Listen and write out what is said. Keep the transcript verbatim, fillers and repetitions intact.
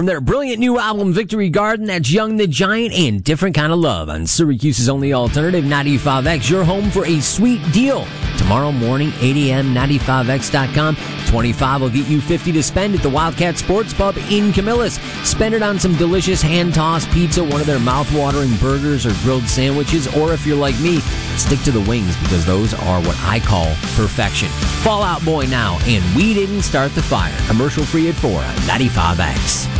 from their brilliant new album, Victory Garden. That's Young the Giant and Different Kind of Love on Syracuse's only alternative, ninety-five X. Your home for a sweet deal. Tomorrow morning, eight a.m., ninety-five x dot com. twenty-five will get you fifty to spend at the Wildcat Sports Pub in Camillus. Spend it on some delicious hand-tossed pizza, one of their mouth-watering burgers or grilled sandwiches, or if you're like me, stick to the wings because those are what I call perfection. Fall Out Boy now, and We Didn't Start the Fire. Commercial free at four on ninety-five X.